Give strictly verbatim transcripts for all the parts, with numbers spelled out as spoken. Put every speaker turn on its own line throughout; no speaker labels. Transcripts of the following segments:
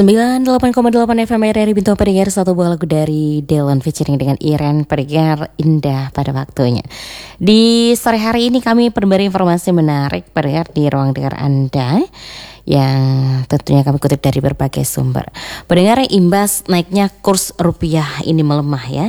sembilan puluh delapan koma delapan F M R R I Bintang pendengar, satu buah lagu dari Delon featuring dengan Iren, pendengar indah pada waktunya. Di sore hari ini kami memberi informasi menarik pendengar di ruang dengar Anda yang tentunya kami kutip dari berbagai sumber. Pendengar, imbas naiknya kurs rupiah ini melemah ya.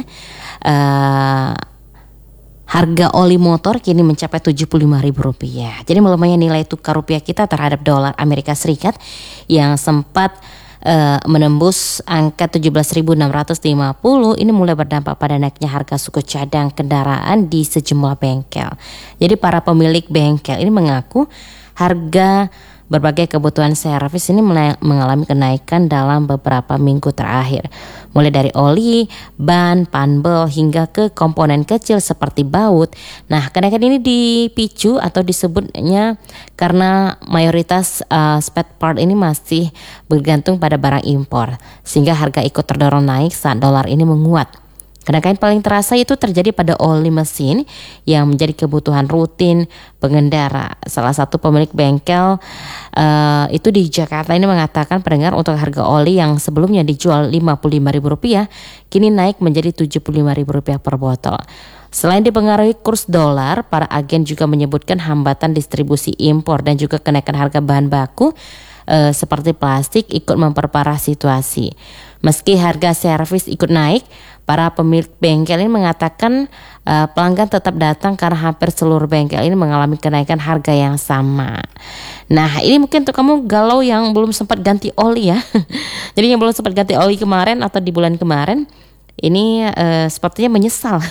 Uh, Harga oli motor kini mencapai tujuh puluh lima ribu rupiah. Jadi melemahnya nilai tukar rupiah kita terhadap dolar Amerika Serikat yang sempat uh, menembus angka tujuh belas ribu enam ratus lima puluh ini mulai berdampak pada naiknya harga suku cadang kendaraan di sejumlah bengkel. Jadi para pemilik bengkel ini mengaku harga berbagai kebutuhan servis ini mengalami kenaikan dalam beberapa minggu terakhir. Mulai dari oli, ban, panbel hingga ke komponen kecil seperti baut. Nah, kenaikan ini dipicu atau disebutnya karena mayoritas uh, spare part ini masih bergantung pada barang impor, sehingga harga ikut terdorong naik saat dolar ini menguat. Kenaikan paling terasa itu terjadi pada oli mesin yang menjadi kebutuhan rutin pengendara. Salah satu pemilik bengkel uh, itu di Jakarta ini mengatakan pendengar, untuk harga oli yang sebelumnya dijual lima puluh lima ribu rupiah kini naik menjadi tujuh puluh lima ribu rupiah per botol. Selain dipengaruhi kurs dolar, para agen juga menyebutkan hambatan distribusi impor dan juga kenaikan harga bahan baku uh, seperti plastik ikut memperparah situasi. Meski harga servis ikut naik, para pemilik bengkel ini mengatakan uh, pelanggan tetap datang karena hampir seluruh bengkel ini mengalami kenaikan harga yang sama. Nah, ini mungkin untuk kamu galau yang belum sempat ganti oli ya. Jadi yang belum sempat ganti oli kemarin atau di bulan kemarin, ini uh, sepertinya menyesal.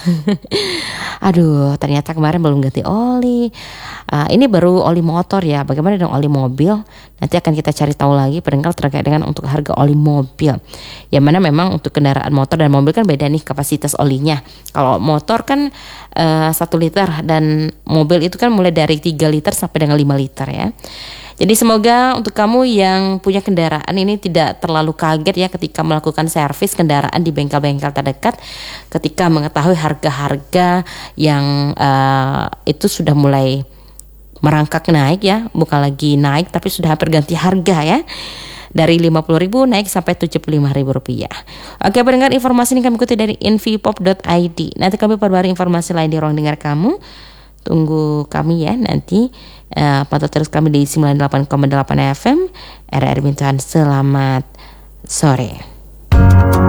Aduh, ternyata kemarin belum ganti oli. Uh, ini baru oli motor ya. Bagaimana dengan oli mobil? Nanti akan kita cari tahu lagi pendengar terkait dengan untuk harga oli mobil. Yang mana memang untuk kendaraan motor dan mobil kan beda nih kapasitas olinya. Kalau motor kan uh, satu liter dan mobil itu kan mulai dari tiga liter sampai dengan lima liter ya. Jadi semoga untuk kamu yang punya kendaraan ini tidak terlalu kaget ya ketika melakukan servis kendaraan di bengkel-bengkel terdekat, ketika mengetahui harga-harga yang uh, itu sudah mulai merangkak naik ya, bukan lagi naik tapi sudah hampir ganti harga ya. Dari lima puluh ribu naik sampai tujuh puluh lima ribu rupiah. Oke pendengar, informasi ini kami kutip dari infipop dot i d. Nanti kami perbarui informasi lain di ruang dengar kamu. Tunggu kami ya nanti. Uh, pantau terus kami di sembilan puluh delapan koma delapan F M R R I Bintan. Selamat sore.